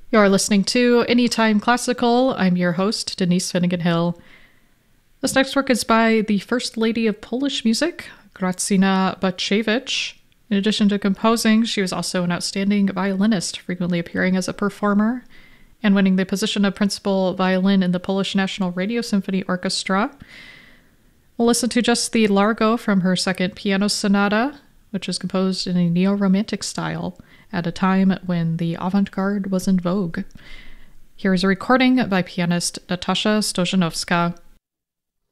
You're listening to Anytime Classical. I'm your host, Denise Finnegan Hill. This next work is by the First Lady of Polish Music, Grażyna Bacewicz. In addition to composing, she was also an outstanding violinist, frequently appearing as a performer and winning the position of principal violin in the Polish National Radio Symphony Orchestra. We'll listen to just the Largo from her second piano sonata, which was composed in a neo-romantic style at a time when the avant-garde was in vogue. Here is a recording by pianist Natasha Stojanowska.